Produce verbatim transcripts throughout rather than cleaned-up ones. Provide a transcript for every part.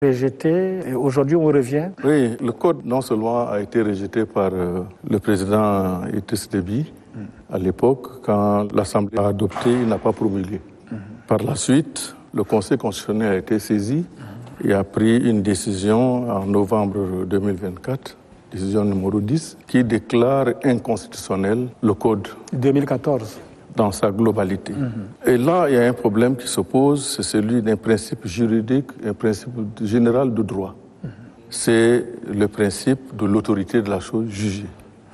rejeté et aujourd'hui on revient. Oui, le code non seulement a été rejeté par euh, le président Idriss Déby mm. à l'époque, quand l'Assemblée a adopté, il n'a pas promulgué. Mm. Par la suite, le Conseil constitutionnel a été saisi mm. et a pris une décision en novembre deux mille vingt-quatre, décision numéro dix, qui déclare inconstitutionnel le code. deux mille quatorze. Dans sa globalité. Mm-hmm. Et là, il y a un problème qui se pose, c'est celui d'un principe juridique, un principe général de droit. Mm-hmm. C'est le principe de l'autorité de la chose jugée.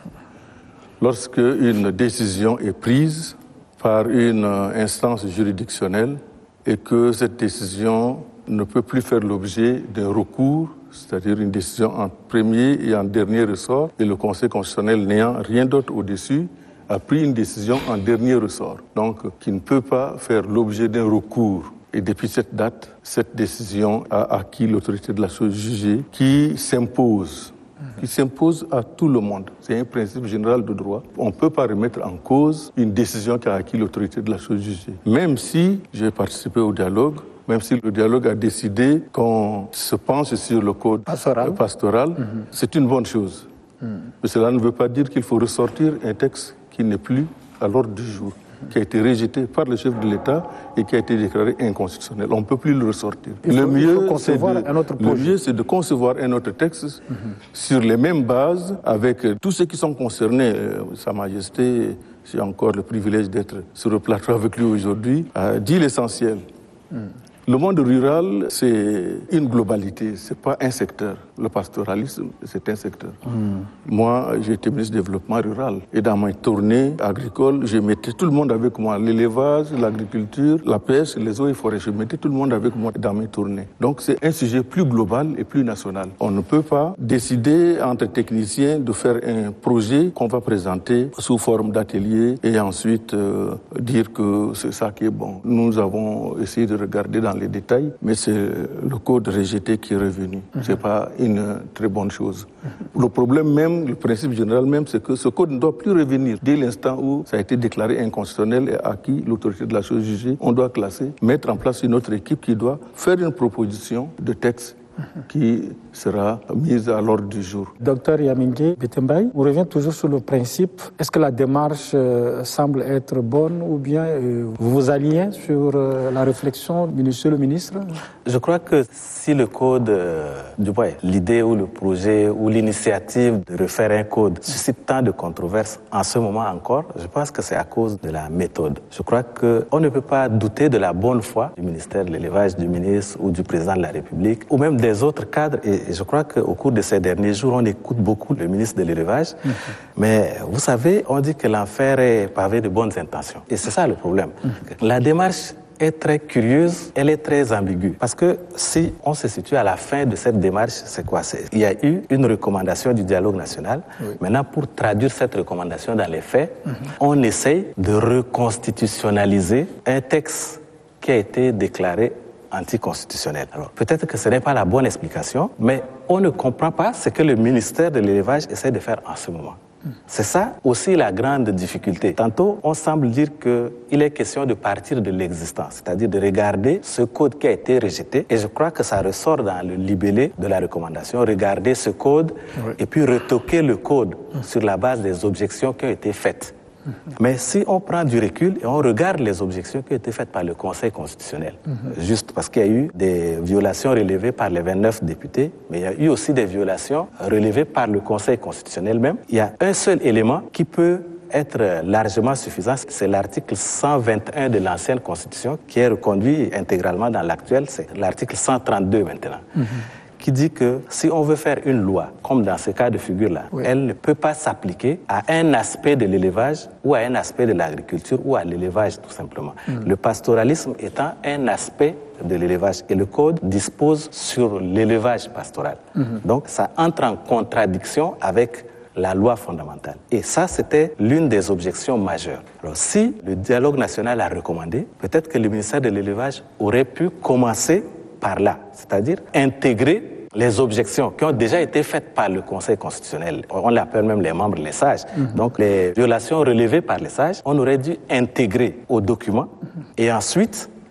Lorsque une décision est prise par une instance juridictionnelle et que cette décision ne peut plus faire l'objet d'un recours, c'est-à-dire une décision en premier et en dernier ressort, et le Conseil constitutionnel n'ayant rien d'autre au-dessus, a pris une décision en dernier ressort, donc qui ne peut pas faire l'objet d'un recours. Et depuis cette date, cette décision a acquis l'autorité de la chose jugée qui s'impose, qui s'impose à tout le monde. C'est un principe général de droit. On ne peut pas remettre en cause une décision qui a acquis l'autorité de la chose jugée. Même si j'ai participé au dialogue, même si le dialogue a décidé qu'on se penche sur le code pastoral, pastoral mm-hmm. c'est une bonne chose. Mm. Mais cela ne veut pas dire qu'il faut ressortir un texte qui n'est plus à l'ordre du jour, qui a été rejeté par le chef de l'État et qui a été déclaré inconstitutionnel. On ne peut plus le ressortir. Il faut, le, mieux, il faut concevoir de, un autre projet. Le mieux, c'est de concevoir un autre texte mm-hmm. sur les mêmes bases, avec tous ceux qui sont concernés. Euh, Sa Majesté, j'ai encore le privilège d'être sur le plateau avec lui aujourd'hui, a dit l'essentiel. Mm. Le monde rural, c'est une globalité, c'est pas un secteur. Le pastoralisme, c'est un secteur. Mm. Moi, j'ai été ministre du Développement rural. Et dans mes tournées agricoles, je mettais tout le monde avec moi. L'élevage, l'agriculture, la pêche, les eaux et forêts. Je mettais tout le monde avec moi dans mes tournées. Donc, c'est un sujet plus global et plus national. On ne peut pas décider entre techniciens de faire un projet qu'on va présenter sous forme d'atelier et ensuite euh, dire que c'est ça qui est bon. Nous avons essayé de regarder dans les détails, mais c'est le code rejeté qui est revenu. Mm-hmm. C'est pas une très bonne chose. Mm-hmm. Le problème même, le principe général même, c'est que ce code ne doit plus revenir. Dès l'instant où ça a été déclaré inconstitutionnel et acquis l'autorité de la chose jugée, on doit classer, mettre en place une autre équipe qui doit faire une proposition de texte qui sera mise à l'ordre du jour. Docteur Yamingé Bittembaye, on revient toujours sur le principe. Est-ce que la démarche euh, semble être bonne ou bien euh, vous vous alignez sur euh, la réflexion du monsieur le ministre? Je crois que si le code, euh, du moins, l'idée ou le projet ou l'initiative de refaire un code suscite tant de controverses en ce moment encore, je pense que c'est à cause de la méthode. Je crois qu'on ne peut pas douter de la bonne foi du ministère de l'Élevage, du ministre ou du président de la République, ou même des autres cadres. Et je crois qu'au cours de ces derniers jours, on écoute beaucoup le ministre de l'Élevage. Mmh. Mais vous savez, on dit que l'enfer est pavé de bonnes intentions. Et c'est ça le problème. Mmh. La démarche est très curieuse, elle est très ambiguë. Parce que si on se situe à la fin de cette démarche, c'est quoi? C'est, il y a eu une recommandation du dialogue national. Oui. Maintenant, pour traduire cette recommandation dans les faits, mmh. on essaye de reconstitutionnaliser un texte qui a été déclaré anticonstitutionnel. Alors, peut-être que ce n'est pas la bonne explication, mais on ne comprend pas ce que le ministère de l'Élevage essaie de faire en ce moment. C'est ça aussi la grande difficulté. Tantôt, on semble dire qu'il est question de partir de l'existence, c'est-à-dire de regarder ce code qui a été rejeté, et je crois que ça ressort dans le libellé de la recommandation, regarder ce code oui. et puis retoquer le code mmh. sur la base des objections qui ont été faites. Mais si on prend du recul et on regarde les objections qui ont été faites par le Conseil constitutionnel, mm-hmm. juste parce qu'il y a eu des violations relevées par les vingt-neuf députés, mais il y a eu aussi des violations relevées par le Conseil constitutionnel même, il y a un seul élément qui peut être largement suffisant, c'est l'article cent vingt et un de l'ancienne Constitution qui est reconduit intégralement dans l'actuelle, c'est l'article cent trente-deux maintenant. Mm-hmm. qui dit que si on veut faire une loi, comme dans ce cas de figure-là, oui. elle ne peut pas s'appliquer à un aspect de l'élevage ou à un aspect de l'agriculture ou à l'élevage tout simplement. Mm. Le pastoralisme étant un aspect de l'élevage et le code dispose sur l'élevage pastoral. Mm-hmm. Donc ça entre en contradiction avec la loi fondamentale. Et ça, c'était l'une des objections majeures. Alors, si le dialogue national a recommandé, peut-être que le ministère de l'Élevage aurait pu commencer par là, c'est-à-dire intégrer les objections qui ont déjà été faites par le Conseil constitutionnel. On l'appelle même les membres, les sages. Mm-hmm. Donc, les violations relevées par les sages, on aurait dû intégrer au document mm-hmm. et ensuite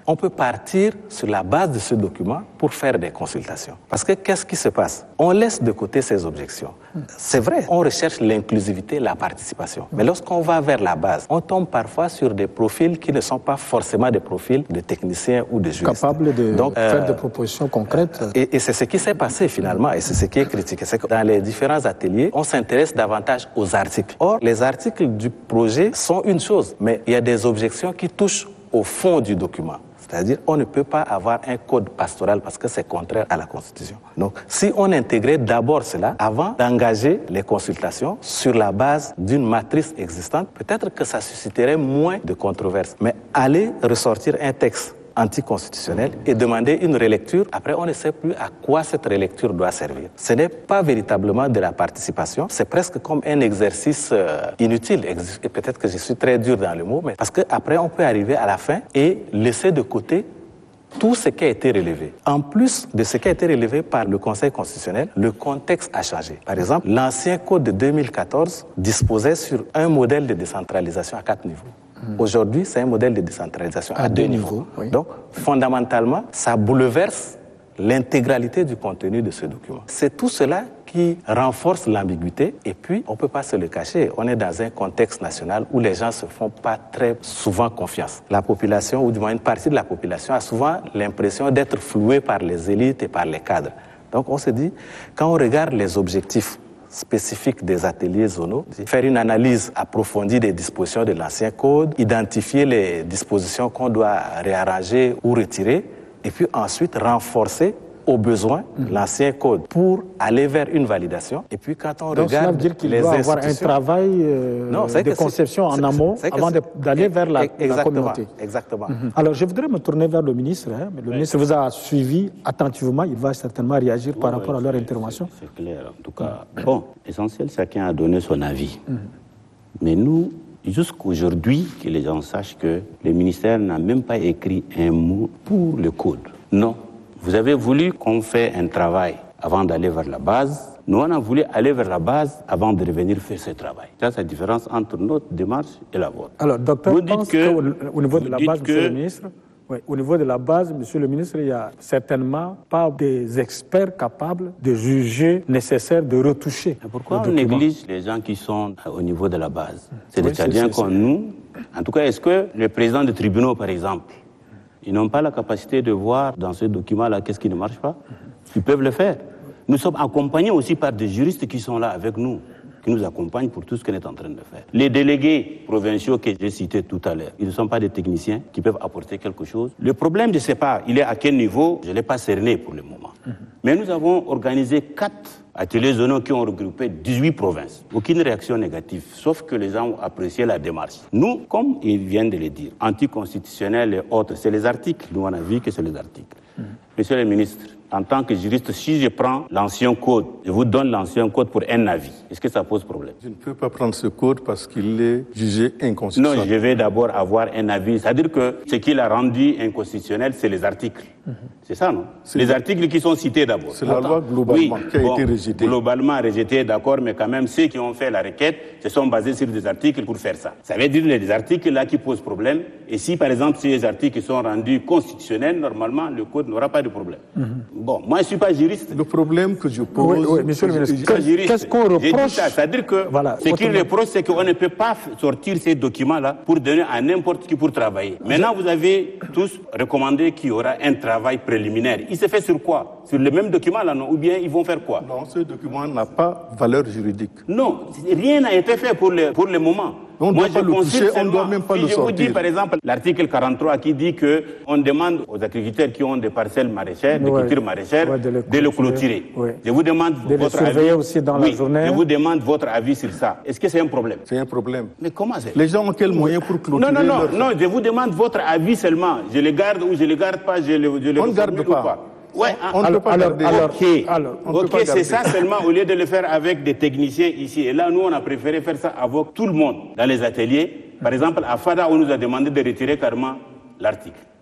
on peut partir sur la base de ce document pour faire des consultations. Parce que qu'est-ce qui se passe? On laisse de côté ces objections. C'est vrai, on recherche l'inclusivité, la participation. Mais lorsqu'on va vers la base, on tombe parfois sur des profils qui ne sont pas forcément des profils de techniciens ou de juristes. Capables de Donc, faire euh, des propositions concrètes. Et, et c'est ce qui s'est passé finalement, et c'est ce qui est critiqué. C'est que dans les différents ateliers, on s'intéresse davantage aux articles. Or, les articles du projet sont une chose, mais il y a des objections qui touchent au fond du document. C'est-à-dire on ne peut pas avoir un code pastoral parce que c'est contraire à la Constitution. Donc, si on intégrait d'abord cela avant d'engager les consultations sur la base d'une matrice existante, peut-être que ça susciterait moins de controverses. Mais aller ressortir un texte anticonstitutionnel et demander une relecture, après on ne sait plus à quoi cette relecture doit servir. Ce n'est pas véritablement de la participation, c'est presque comme un exercice euh, inutile. Et peut-être que je suis très dur dans le mot, mais parce qu'après on peut arriver à la fin et laisser de côté tout ce qui a été relevé. En plus de ce qui a été relevé par le Conseil constitutionnel, le contexte a changé. Par exemple, l'ancien code de deux mille quatorze disposait sur un modèle de décentralisation à quatre niveaux. Aujourd'hui, c'est un modèle de décentralisation à, à deux, deux niveaux. niveaux oui. Donc, fondamentalement, ça bouleverse l'intégralité du contenu de ce document. C'est tout cela qui renforce l'ambiguïté. Et puis, on ne peut pas se le cacher. On est dans un contexte national où les gens ne se font pas très souvent confiance. La population, ou du moins une partie de la population, a souvent l'impression d'être flouée par les élites et par les cadres. Donc, on se dit, quand on regarde les objectifs spécifique des ateliers zonaux, faire une analyse approfondie des dispositions de l'ancien code, identifier les dispositions qu'on doit réarranger ou retirer, et puis ensuite renforcer au besoin mmh. l'ancien code pour aller vers une validation. Et puis quand on Donc, regarde cela veut dire qu'il les doit avoir un travail euh, non, de conception en amont avant d'aller vers la, la communauté. Exactement. Mmh. Alors je voudrais me tourner vers le ministre. Hein. Le oui. ministre vous a suivi attentivement. Il va certainement réagir oui, par oui, rapport à leur intervention. C'est clair. En tout cas, mmh. bon, essentiel, chacun a donné son avis. Mmh. Mais nous, jusqu'aujourd'hui, que les gens sachent que le ministère n'a même pas écrit un mot pour le code. Non. Vous avez voulu qu'on fasse un travail avant d'aller vers la base. Nous, on a voulu aller vers la base avant de revenir faire ce travail. Ça, c'est la différence entre notre démarche et la vôtre. Alors, docteur, vous dites que, que, au niveau de la base, que... monsieur le ministre, oui, au niveau de la base, monsieur le ministre, il n'y a certainement pas des experts capables de juger nécessaire de retoucher. Et pourquoi on néglige les gens qui sont au niveau de la base? C'est oui, des Tchadiens comme nous. En tout cas, est-ce que les présidents de tribunaux, par exemple, ils n'ont pas la capacité de voir dans ce document-là qu'est-ce qui ne marche pas? Ils peuvent le faire. Nous sommes accompagnés aussi par des juristes qui sont là avec nous, qui nous accompagnent pour tout ce qu'on est en train de faire. Les délégués provinciaux que j'ai cités tout à l'heure, ils ne sont pas des techniciens qui peuvent apporter quelque chose. Le problème, je ne sais pas, il est à quel niveau, je ne l'ai pas cerné pour le moment. Mm-hmm. Mais nous avons organisé quatre ateliers zonaux qui ont regroupé dix-huit provinces. Aucune réaction négative, sauf que les gens ont apprécié la démarche. Nous, comme ils viennent de le dire, anticonstitutionnels et autres, c'est les articles. Nous, on a vu que c'est les articles. Mm-hmm. Monsieur le ministre, en tant que juriste, si je prends l'ancien code, je vous donne l'ancien code pour un avis, est-ce que ça pose problème? Je ne peux pas prendre ce code parce qu'il est jugé inconstitutionnel. Non, je vais d'abord avoir un avis. C'est-à-dire que ce qu'il a rendu inconstitutionnel, c'est les articles. Mm-hmm. C'est ça, non? C'est les articles qui sont cités d'abord. C'est la loi globalement oui, qui a bon, été rejetée. Globalement rejetée, d'accord, mais quand même, ceux qui ont fait la requête se sont basés sur des articles pour faire ça. Ça veut dire que les articles là qui posent problème. Et si, par exemple, ces articles sont rendus constitutionnels, normalement, le code n'aura pas de problème. Mm-hmm. Bon, moi, je ne suis pas juriste. Le problème que je pose... Oui, oui, monsieur le ministre, qu'est-ce qu'on reproche? J'ai dit ça, c'est-à-dire que voilà, ce qu'il reproche, c'est qu'on ne peut pas sortir ces documents-là pour donner à n'importe qui pour travailler. Maintenant, vous avez tous recommandé qu'il y aura un travail préliminaire. Il se fait sur quoi? Sur le même document, là, non? Ou bien ils vont faire quoi? Non, ce document n'a pas valeur juridique. Non, rien n'a été fait pour le, pour le moment. On ne doit pas le toucher, on ne doit même pas le sortir. Je vous dis, par exemple, l'article quarante-trois qui dit qu'on demande aux agriculteurs qui ont des parcelles maraîchères, des ouais, cultures maraîchères, ouais, de, le de le clôturer. Ouais. Je vous demande de votre avis. Aussi dans oui, la journée. Je vous demande votre avis sur ça. Est-ce que c'est un problème? C'est un problème. Mais comment c'est? Les gens ont quel moyen pour clôturer? Non, non, non, leur... non, je vous demande votre avis seulement. Je le garde ou je ne le garde pas, je le, je le on ne garde pas. pas. Ouais, on ne peut pas alors, garder. Alors, ok, alors, ok, c'est ça seulement au lieu de le faire avec des techniciens ici. Et là, nous, on a préféré faire ça avec tout le monde dans les ateliers. Par exemple, à Fada, on nous a demandé de retirer carrément l'article.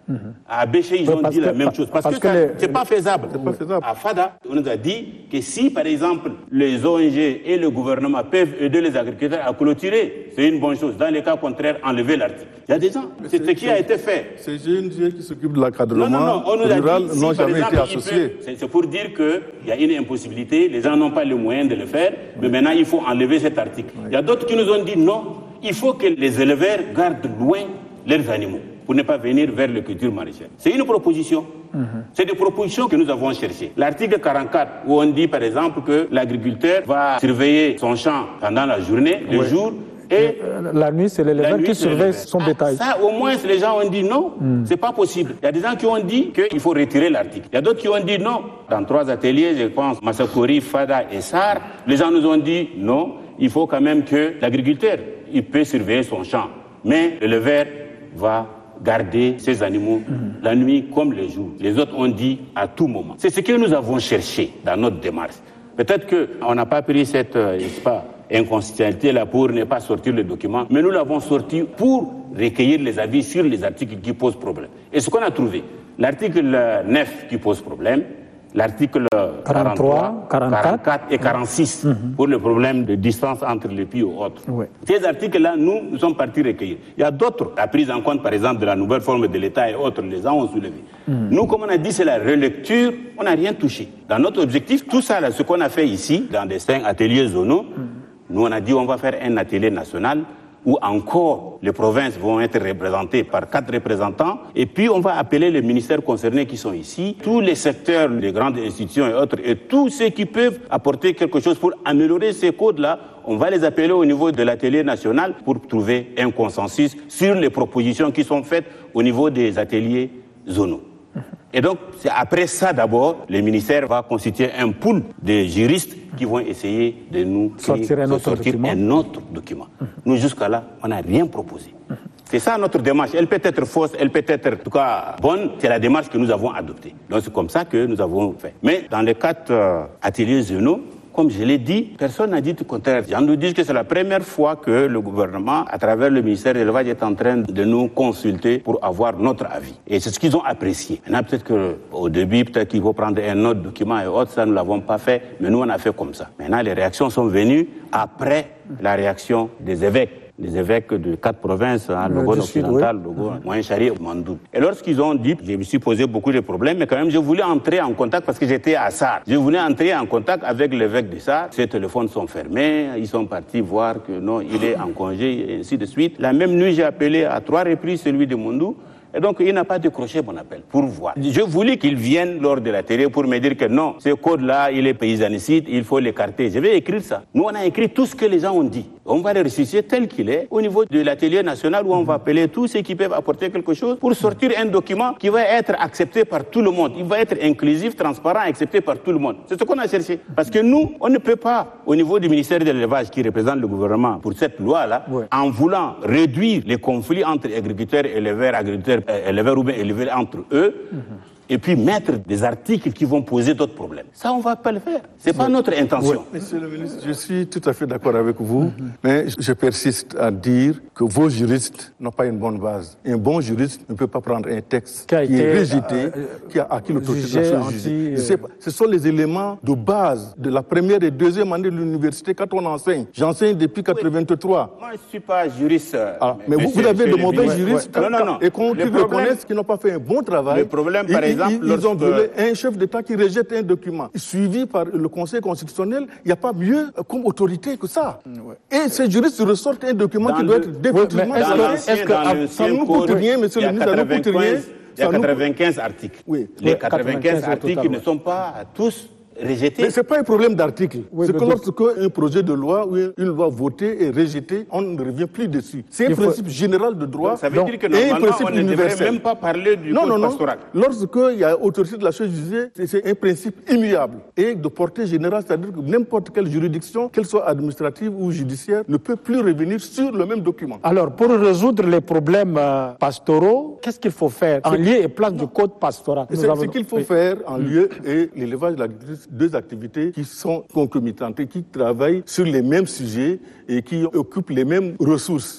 Mmh. À Béché, ils oui, ont dit que, la même chose. Parce, parce que, que les... ce n'est pas faisable. C'est pas faisable. À Fada, on nous a dit que si, par exemple, les O N G et le gouvernement peuvent aider les agriculteurs à clôturer, c'est une bonne chose. Dans les cas contraires, enlever l'article. Il y a des gens. C'est, c'est ce qui a été fait. Ces G N G qui s'occupent de l'encadrement non, non, non, on nous rural a dit, n'ont si, jamais exemple, été associés. Peut, c'est, c'est pour dire qu'il y a une impossibilité, les gens n'ont pas les moyens de le faire, oui. Mais maintenant, il faut enlever cet article. Oui. Il y a d'autres qui nous ont dit non, il faut que les éleveurs gardent loin leurs animaux pour ne pas venir vers les cultures maraîchères. C'est une proposition. Mm-hmm. C'est des propositions que nous avons cherchées. L'article quarante-quatre, où on dit par exemple que l'agriculteur va surveiller son champ pendant la journée, le oui. jour, et la nuit, c'est l'éleveur qui surveille son ah, bétail. Ça, au moins, les gens ont dit non, mm. c'est pas possible. Il y a des gens qui ont dit qu'il faut retirer l'article. Il y a d'autres qui ont dit non. Dans trois ateliers, je pense, Massakori, Fada et Sar, les gens nous ont dit non, il faut quand même que l'agriculteur, il peut surveiller son champ. Mais l'éleveur va garder ses animaux mmh. la nuit comme le jour. Les autres ont dit à tout moment. C'est ce que nous avons cherché dans notre démarche. Peut-être qu'on n'a pas pris cette euh, pas, inconstitutionnalité-là pour ne pas sortir le document, mais nous l'avons sorti pour recueillir les avis sur les articles qui posent problème. Et ce qu'on a trouvé, l'article neuf qui pose problème, l'article quarante-trois, quarante-quatre et quarante-six mmh. pour le problème de distance entre les puits et autres. Ouais. Ces articles-là, nous, nous sommes partis recueillir. Il y a d'autres, la prise en compte, par exemple, de la nouvelle forme de l'État et autres, les gens ont soulevé. Mmh. Nous, comme on a dit, c'est la relecture, on n'a rien touché. Dans notre objectif, tout ça, là, ce qu'on a fait ici, dans des cinq ateliers zonaux, mmh. nous, on a dit on va faire un atelier national où encore les provinces vont être représentées par quatre représentants, et puis on va appeler les ministères concernés qui sont ici, tous les secteurs, les grandes institutions et autres, et tous ceux qui peuvent apporter quelque chose pour améliorer ces codes-là, on va les appeler au niveau de l'atelier national pour trouver un consensus sur les propositions qui sont faites au niveau des ateliers zonaux. Et donc, c'est après ça d'abord, le ministère va constituer un pool de juristes qui vont essayer de nous sortir, un, autre sortir un autre document. Mmh. Nous, jusqu'à là, on n'a rien proposé. Mmh. C'est ça notre démarche. Elle peut être fausse, elle peut être en tout cas bonne. C'est la démarche que nous avons adoptée. Donc, c'est comme ça que nous avons fait. Mais dans les quatre euh, ateliers zonaux, comme je l'ai dit, personne n'a dit le contraire. J'en nous dis que c'est la première fois que le gouvernement, à travers le ministère de l'élevage, est en train de nous consulter pour avoir notre avis. Et c'est ce qu'ils ont apprécié. Maintenant, peut-être qu'au début, peut-être qu'il faut prendre un autre document et autres, ça, nous ne l'avons pas fait, mais nous, on a fait comme ça. Maintenant, les réactions sont venues après la réaction des évêques. Les évêques de quatre provinces, hein, le Logone occidental, le Logone, Moyen Chari et Mandou. Et lorsqu'ils ont dit, je me suis posé beaucoup de problèmes, mais quand même, je voulais entrer en contact parce que j'étais à Sar. Je voulais entrer en contact avec l'évêque de Sar. Ses téléphones sont fermés, ils sont partis voir que non, il est en congé, et ainsi de suite. La même nuit, j'ai appelé à trois reprises celui de Mandou. Et donc, il n'a pas décroché mon appel pour voir. Je voulais qu'il vienne lors de la télé pour me dire que non, ce code-là, il est paysanicide, il faut l'écarter. Je vais écrire ça. Nous, on a écrit tout ce que les gens ont dit. On va le ressusciter tel qu'il est au niveau de l'atelier national où on va appeler tous ceux qui peuvent apporter quelque chose pour sortir un document qui va être accepté par tout le monde. Il va être inclusif, transparent, accepté par tout le monde. C'est ce qu'on a cherché. Parce que nous, on ne peut pas, au niveau du ministère de l'élevage qui représente le gouvernement pour cette loi-là, ouais. en voulant réduire les conflits entre agriculteurs et éleveurs, agriculteurs éleveurs ou bien éleveurs entre eux, mm-hmm. et puis mettre des articles qui vont poser d'autres problèmes. Ça, on ne va pas le faire. Ce n'est pas notre intention. Oui. Monsieur le ministre, je suis tout à fait d'accord avec vous, mm-hmm. mais je persiste à dire que vos juristes n'ont pas une bonne base. Un bon juriste ne peut pas prendre un texte qui, a qui été, est rejeté, euh, qui a acquis l'autorité de la chose jugée. Euh... Ce sont les éléments de base de la première et deuxième année de l'université quand on enseigne. J'enseigne depuis mille neuf cent quatre-vingt-trois. Oui. Moi, je ne suis pas juriste. Ah, mais vous, vous avez de mauvais juristes ouais. non, non, non. et qu'on reconnaisse qu'ils n'ont pas fait un bon travail. Le problème, par et, exemple, ils, ils ont voulu un chef d'État qui rejette un document suivi par le Conseil constitutionnel. Il n'y a pas mieux comme autorité que ça. Ouais. Et ces juristes ressortent un document dans qui doit le... être définitivement... Ouais, est-ce que ça ne nous coûte rien, monsieur le ministre, ça ne nous coûte rien. Il y a quatre-vingt-quinze articles. Oui. Les quatre-vingt-quinze articles ne sont pas tous rejeté. Mais ce n'est pas un problème d'article. Oui, c'est que lorsque un projet de loi ou une loi votée est rejetée, on ne revient plus dessus. C'est un Il principe faut... général de droit. Donc, ça veut donc, dire que normalement, on ne devrait même pas parler du non, code non, non. pastoral. Lorsqu'il y a autorité de la chose jugée, c'est un principe immuable et de portée générale, c'est-à-dire que n'importe quelle juridiction, qu'elle soit administrative ou judiciaire, ne peut plus revenir sur le même document. Alors, pour résoudre les problèmes euh, pastoraux, qu'est-ce qu'il faut faire en lieu et place du code pastoral? C'est avons... ce qu'il faut oui. faire en lieu et l'élevage de l'agriculture, deux activités qui sont concomitantes et qui travaillent sur les mêmes sujets et qui occupent les mêmes ressources. Ouais.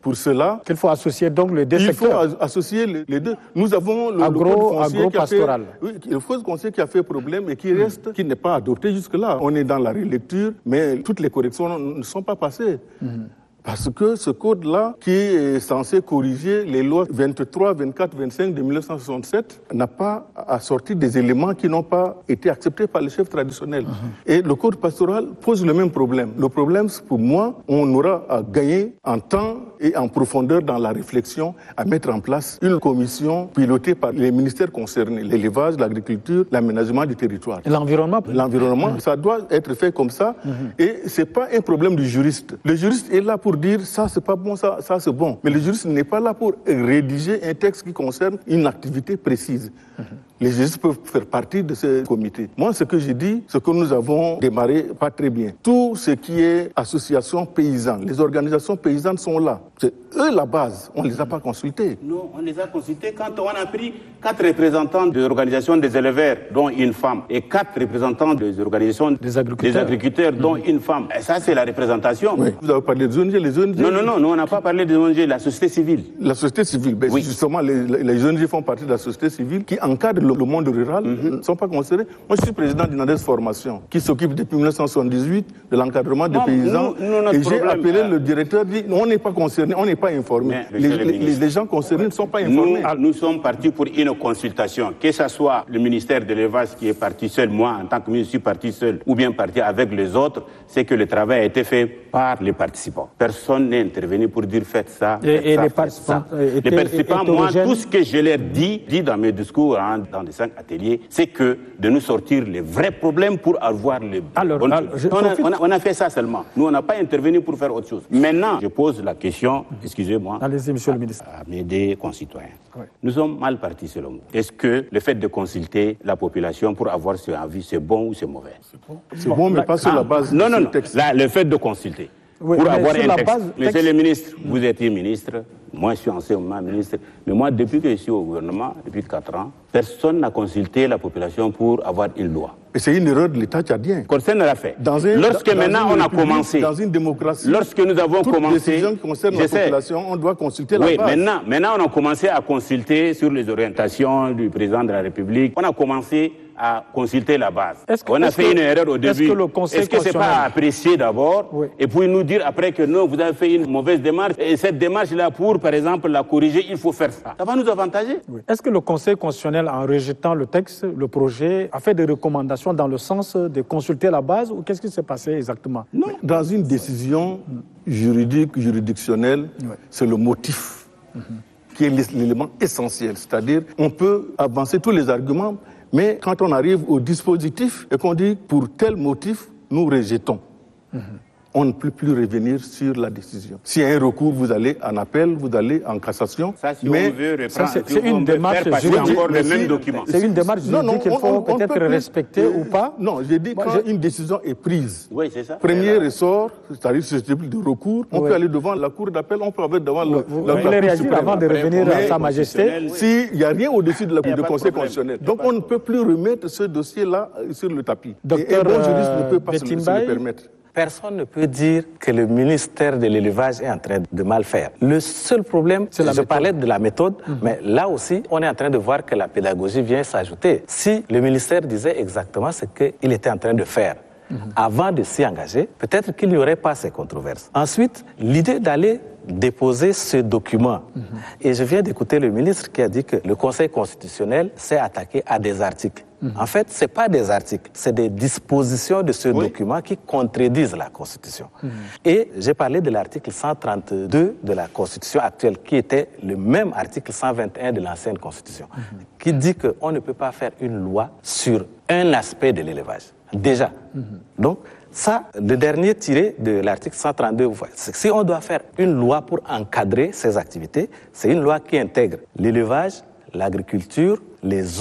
Pour cela, qu'il faut associer donc les deux il secteurs. Il faut associer les, les deux. Nous avons le, agro, le code foncier qui a fait, oui, le code foncier qui a fait problème et qui reste, mmh. qui n'est pas adopté jusque-là. On est dans la relecture, mais toutes les corrections ne sont pas passées. Mmh. Parce que ce code-là, qui est censé corriger les lois vingt-trois, vingt-quatre, vingt-cinq de mille neuf cent soixante-sept, n'a pas assorti des éléments qui n'ont pas été acceptés par les chefs traditionnels. Uh-huh. Et le code pastoral pose le même problème. Le problème, c'est pour moi, on aura à gagner en temps et en profondeur dans la réflexion, à mettre en place une commission pilotée par les ministères concernés, l'élevage, l'agriculture, l'aménagement du territoire. Et l'environnement. L'environnement, uh-huh. ça doit être fait comme ça. Uh-huh. Et c'est pas un problème du juriste. Le juriste est là pour dire ça c'est pas bon, ça, ça c'est bon. Mais le juriste n'est pas là pour rédiger un texte qui concerne une activité précise. Mmh. Les juristes peuvent faire partie de ce comité. Moi, ce que j'ai dit, c'est que nous avons démarré pas très bien. Tout ce qui est association paysanne, les organisations paysannes sont là. C'est eux la base. On ne les a pas consultés. Non, on les a consultés quand on a pris quatre représentants des organisations des éleveurs, dont une femme, et quatre représentants des organisations des agriculteurs, des agriculteurs dont mmh. une femme. Et ça, c'est la représentation. Oui. Vous avez parlé des O N G, les O N G. Non, non, non, nous, on n'a pas parlé des O N G, la société civile. La société civile, ben oui. Justement, les, les O N G font partie de la société civile qui encadre le, le monde rural, mm-hmm. ne sont pas concernés. Moi, je suis président d'une ADES Formation qui s'occupe depuis mille neuf cent soixante-dix-huit de l'encadrement des non, paysans. Nous, nous, et j'ai appelé euh... le directeur, dit on n'est pas concerné, on n'est pas informé. Les, les, les, les gens concernés ne sont pas informés. Nous, nous sommes partis pour une consultation, que ce soit le ministère de l'élevage qui est parti seul, moi en tant que ministre, je suis parti seul, ou bien parti avec les autres, c'est que le travail a été fait par les participants. Personne n'est intervenu pour dire faites ça. Faites et, et ça, les participants, les participants moi, tout ce que je leur dis, dit dans mes discours, hein, dans les cinq ateliers, c'est que de nous sortir les vrais problèmes pour avoir les alors, bonnes alors choses. On a, on, a, on a fait ça seulement. Nous, on n'a pas intervenu pour faire autre chose. Maintenant, je pose la question, excusez-moi, allez-y, monsieur le ministre, à mes deux concitoyens. Oui. Nous sommes mal partis selon vous. Est-ce que le fait de consulter la population pour avoir ce avis, c'est bon ou c'est mauvais? C'est bon, c'est bon, bon mais pas sur ah, la base non, de non, ce non. texte. Là, le fait de consulter. Oui, pour avoir un la texte. Base, Monsieur texte... le ministre, vous étiez ministre, moi je suis ancien ministre, mais moi depuis que je suis au gouvernement, depuis quatre ans, personne n'a consulté la population pour avoir une loi. Et c'est une erreur de l'État tchadien. Personne ne l'a fait. Dans un, lorsque dans maintenant on a commencé, dans une démocratie, lorsque nous avons toute commencé, décision qui concerne la population, on doit consulter la oui, base. maintenant, maintenant on a commencé à consulter sur les orientations du président de la République. On a commencé à consulter la base. Que, on a fait que, une erreur au début. Est-ce que le Conseil Est-ce que c'est pas apprécié d'abord, oui. et puis nous dire après que non, vous avez fait une mauvaise démarche et cette démarche-là pour, par exemple, la corriger, il faut faire ça. Ça va nous avantager. Oui. Est-ce que le Conseil constitutionnel, en rejetant le texte, le projet, a fait des recommandations dans le sens de consulter la base ou qu'est-ce qui s'est passé exactement? Non, dans une décision juridique, juridictionnelle, oui. c'est le motif mm-hmm. qui est l'élément essentiel. C'est-à-dire, on peut avancer tous les arguments, mais quand on arrive au dispositif et qu'on dit pour tel motif, nous rejetons. Mm-hmm. On ne peut plus revenir sur la décision. S'il y a un recours, vous allez en appel, vous allez en cassation. Ça, si mais on veut reprendre, c'est, c'est une démarche juridique. Encore le même document. C'est une démarche juridique qu'il faut on, on peut-être peut respecter plus, ou pas. Non, j'ai dit Moi, quand j'ai... une décision est prise. Oui, c'est ça. Premier ressort, c'est-à-dire ce type de recours, on oui. peut aller devant la cour d'appel, on peut aller devant oui. le, vous, la Vous voulez réagir avant de revenir à Sa Majesté? S'il n'y a rien au-dessus de la du Conseil constitutionnel. Donc on ne peut plus remettre ce dossier-là sur le tapis. Et un bon juriste ne peut pas se le permettre. Personne ne peut dire que le ministère de l'élevage est en train de mal faire. Le seul problème, c'est je méthode. parlais de la méthode, mm-hmm. mais là aussi, on est en train de voir que la pédagogie vient s'ajouter. Si le ministère disait exactement ce qu'il était en train de faire, mm-hmm. avant de s'y engager, peut-être qu'il n'y aurait pas ces controverses. Ensuite, l'idée d'aller déposer ce document, mm-hmm. et je viens d'écouter le ministre qui a dit que le Conseil constitutionnel s'est attaqué à des articles. En fait, ce n'est pas des articles, c'est des dispositions de ce oui. document qui contredisent la Constitution. Mmh. Et j'ai parlé de l'article cent trente-deux de la Constitution actuelle, qui était le même article cent vingt et un de l'ancienne Constitution, mmh. qui dit qu'on ne peut pas faire une loi sur un aspect de l'élevage. Déjà. Mmh. Donc, ça, le dernier tiré de l'article cent trente-deux, c'est que si on doit faire une loi pour encadrer ces activités, c'est une loi qui intègre l'élevage, l'agriculture, les eaux,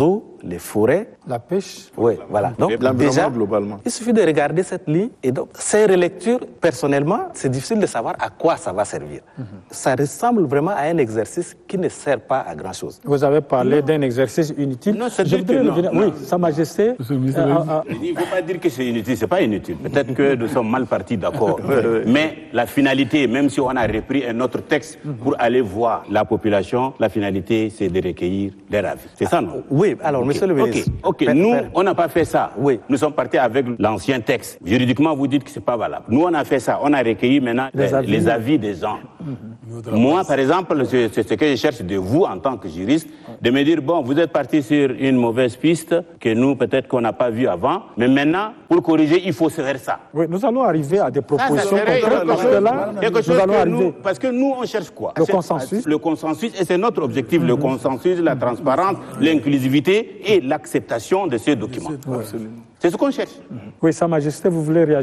les forêts. La pêche. Oui, voilà. Donc, déjà, globalement. il suffit de regarder cette ligne. Et donc, ces relectures, personnellement, c'est difficile de savoir à quoi ça va servir. Mm-hmm. Ça ressemble vraiment à un exercice qui ne sert pas à grand-chose. Vous avez parlé d'un exercice inutile. Non, c'est Je que non, revenir... non. Oui, Sa Majesté. Euh, euh, il ne faut pas dire que c'est inutile. Ce n'est pas inutile. Peut-être que nous sommes mal partis, d'accord. Mais la finalité, même si on a repris un autre texte pour aller voir la population, la finalité, c'est de recueillir leur avis. C'est ça, non? Oui, alors, okay. Monsieur le ministre. Ok, ok. Nous, on n'a pas fait ça. Oui. Nous sommes partis avec l'ancien texte. Juridiquement, vous dites que ce n'est pas valable. Nous, on a fait ça. On a recueilli maintenant les, les, avis. les avis des gens. Mm-hmm. Moi, par exemple, c'est, c'est ce que je cherche de vous, en tant que juriste, de me dire, bon, vous êtes parti sur une mauvaise piste que nous, peut-être qu'on n'a pas vue avant, mais maintenant, pour corriger, il faut se faire ça. Oui, nous allons arriver à des propositions concrètes, parce que là, nous allons arriver... Nous, parce que nous, on cherche quoi? Le consensus. Le consensus, et c'est notre objectif, mm-hmm. le consensus, la transparence, l'inclusivité et l'acceptation de ces documents. Oui. C'est ce qu'on cherche. Oui, Sa Majesté, vous voulez réagir?